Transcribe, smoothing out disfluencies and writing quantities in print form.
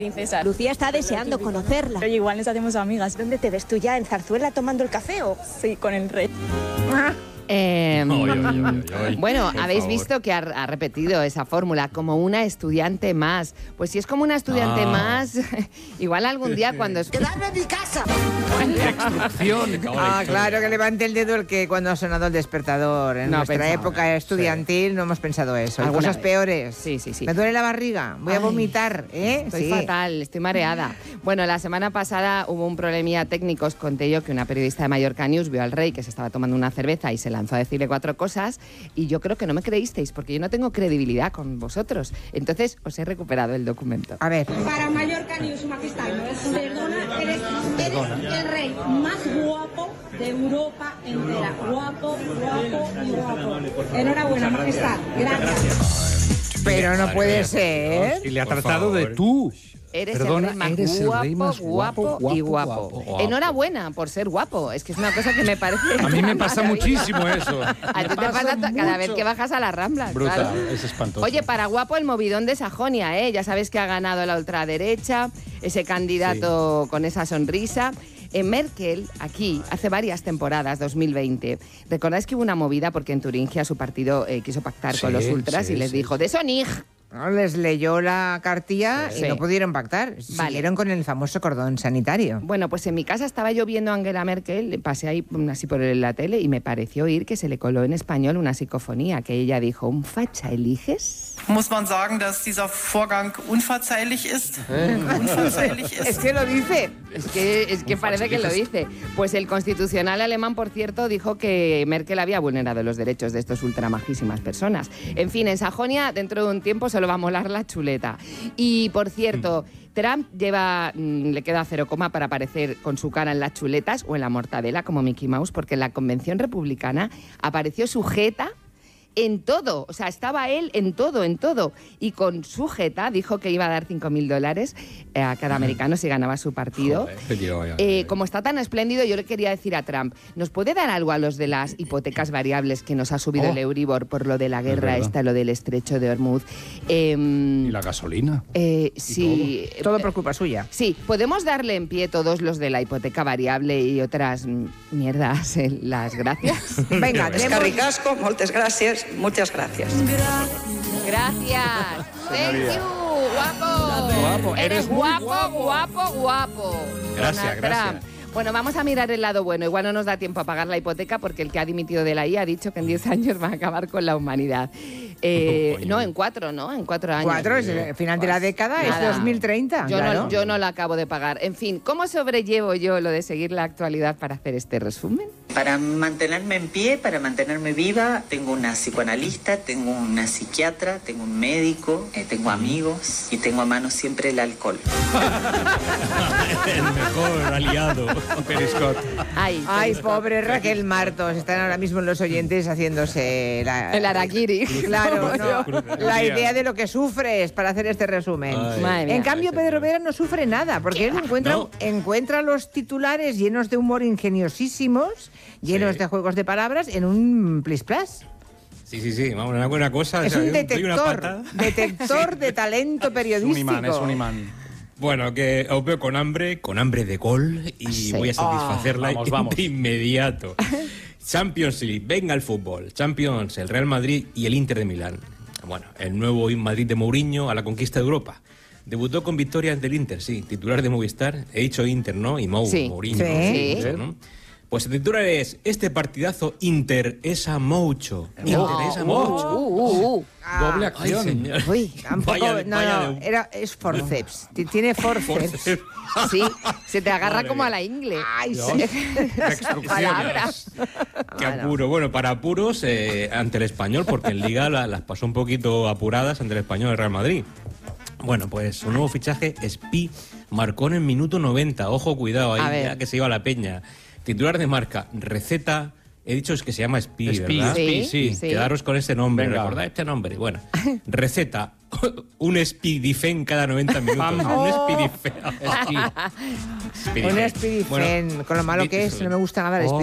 Princesa. Lucía está deseando conocerla. Oye, igual nos hacemos amigas. ¿Dónde te ves tú ya? ¿En Zarzuela tomando el café o...? Sí, con el rey. Bueno, habéis visto que ha repetido esa fórmula, como una estudiante más. Pues si es como una estudiante más, igual algún día cuando... ¡Quedarme en mi casa! Claro, que levante el dedo el que cuando ha sonado el despertador. En nuestra época estudiantil no hemos pensado eso. Hay cosas peores. Sí. Me duele la barriga, voy a vomitar. Estoy fatal, estoy mareada. Bueno, la semana pasada hubo un problemilla técnico. Os conté yo que una periodista de Mallorca News vio al rey que se estaba tomando una cerveza y se lanzó a decirle 4 cosas y yo creo que no me creísteis porque yo no tengo credibilidad con vosotros. Entonces os he recuperado el documento. A ver. Para Mallorca News, Su Majestad, perdona, eres el rey más guapo de Europa entera. Guapo. Enhorabuena, Majestad. Gracias. Pero no puede ser. Y le ha tratado de tú. Eres el rey más guapo y guapo. Enhorabuena por ser guapo. Es que es una cosa que me parece... A mí me pasa muchísimo eso. A ti te pasa cada vez que bajas a las Ramblas. Brutal, claro. es espantoso. Oye, para guapo el movidón de Sajonia, ¿eh? Ya sabes que ha ganado la ultraderecha, ese candidato con esa sonrisa. Merkel, aquí, hace varias temporadas, 2020, recordáis que hubo una movida porque en Turingia su partido quiso pactar con los ultras y les dijo, de Sonig. No, les leyó la cartilla y no pudieron pactar. Siguieron con el famoso cordón sanitario. Bueno, pues en mi casa estaba yo viendo a Angela Merkel, pasé ahí así por la tele y me pareció oír que se le coló en español una psicofonía, que ella dijo, ¿un facha eliges? Muss man sagen, dass dieser Vorgang unverzeihlich ist. Unverzeihlich ist. Es que lo dice. Es que parece que lo dice. Pues el Constitucional alemán, por cierto, dijo que Merkel había vulnerado los derechos de estos ultramajísimas personas. En fin, en Sajonia, dentro de un tiempo solo va a molar la chuleta. Y, por cierto, Trump le queda 0, para aparecer con su cara en las chuletas o en la mortadela como Mickey Mouse, porque en la convención republicana apareció sujeta en todo, o sea, estaba él en todo, y con su jeta dijo que iba a dar $5.000 a cada americano si ganaba su partido. Como está tan espléndido, yo le quería decir a Trump, ¿nos puede dar algo a los de las hipotecas variables que nos ha subido el Euribor por lo de la guerra lo del estrecho de Hormuz? ¿Y la gasolina? Sí. Todo por culpa suya. Sí, podemos darle en pie todos los de la hipoteca variable y otras mierdas, las gracias. Venga, Escarricasco, moltes gracias. Muchas gracias. Gracias. Thank you, guapo. Eres guapo. Gracias. Bueno, vamos a mirar el lado bueno. Igual no nos da tiempo a pagar la hipoteca porque el que ha dimitido de la IA ha dicho que en 10 años va a acabar con la humanidad. No, en 4, ¿no? En 4 años. 4, es el final de la década, es 2030. Yo no la acabo de pagar. En fin, ¿cómo sobrellevo yo lo de seguir la actualidad para hacer este resumen? Para mantenerme en pie, para mantenerme viva, tengo una psicoanalista, tengo una psiquiatra, tengo un médico, tengo amigos y tengo a mano siempre el alcohol. El mejor aliado. Periscott. Ay, pobre Raquel Martos. Están ahora mismo los oyentes haciéndose el harakiri. Claro, la idea de lo que sufres para hacer este resumen. En cambio, Pedro Vera no sufre nada, porque él encuentra los titulares llenos de humor ingeniosísimos, llenos de juegos de palabras, en un plis plas. Sí, vamos, una buena cosa. Es un detector de talento periodístico. Es un imán. Bueno, que os veo con hambre de gol y voy a satisfacerla de inmediato. Champions League, venga el fútbol. Champions, el Real Madrid y el Inter de Milán. Bueno, el nuevo Madrid de Mourinho a la conquista de Europa. Debutó con victoria ante el Inter, sí, titular de Movistar. He dicho Inter, ¿no? Y Mourinho. Sí. ¿No? Pues el titular es este partidazo Inter esa mucho. Doble acción. Ay, señor. Uy, tampoco, es forceps. Tiene forceps. Sí, se te agarra como a la ingle. Ay, sí. Palabras. Qué apuro. Bueno, para apuros ante el Español, porque en Liga las pasó un poquito apuradas ante el Español del Real Madrid. Bueno, pues su nuevo fichaje, Spi, marcó en el minuto 90. Ojo, cuidado ahí, ya que se iba a la peña. Titular de Marca, receta. He dicho es que se llama Spi, ¿verdad? Sí. Quedaros con ese nombre, recordad este nombre. Bueno, receta, un Spidifen cada 90 minutos. Un Spidifen. Un Spidifen, con lo malo que es, no me gusta nada el